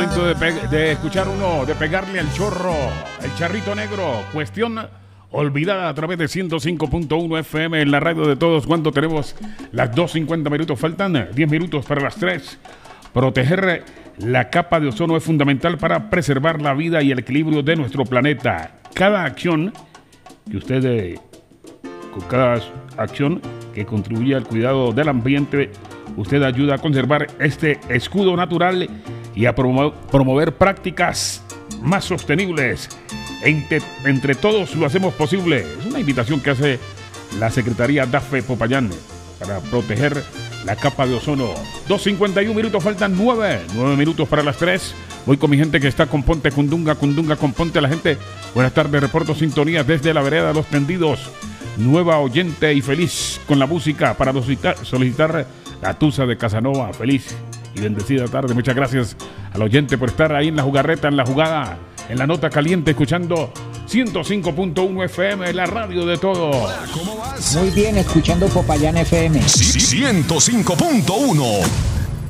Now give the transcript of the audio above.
momento de escuchar uno, de pegarle al chorro, el charrito negro. Cuestión olvidada a través de 105.1 FM en la radio de todos. Cuando tenemos las 2:50 minutos, faltan 10 minutos para las 3. Proteger la capa de ozono es fundamental para preservar la vida y el equilibrio de nuestro planeta. Cada acción que contribuye al cuidado del ambiente, usted ayuda a conservar este escudo natural y a promover prácticas más sostenibles. Entre todos lo hacemos posible. Es una invitación que hace la Secretaría DAFE Popayán para proteger la capa de ozono. 2:51 minutos, faltan 9 minutos para las 3. Voy con mi gente que está con Ponte Cundunga con Ponte. La gente, buenas tardes, reporto sintonía desde la vereda de Los Tendidos. Nueva oyente y feliz con la música para solicitar la tusa de Casanova. Feliz y bendecida tarde. Muchas gracias al oyente por estar ahí en la jugarreta, en la jugada, en la nota caliente, escuchando 105.1 FM, la radio de todo. Hola, ¿cómo vas? Muy bien, escuchando Popayán FM. 105.1.